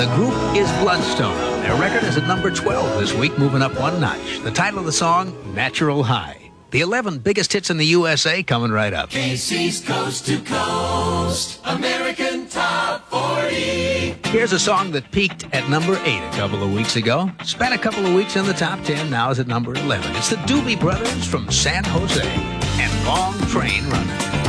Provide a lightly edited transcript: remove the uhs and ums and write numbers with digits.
The group is Bloodstone. Their record is at number 12 this week, moving up one notch. The title of the song, Natural High. The 11 biggest hits in the USA coming right up. Casey's Coast to Coast, American Top 40. Here's a song that peaked at number 8 a couple of weeks ago. Spent a couple of weeks in the top 10, now is at number 11. It's the Doobie Brothers from San Jose and Long Train Running.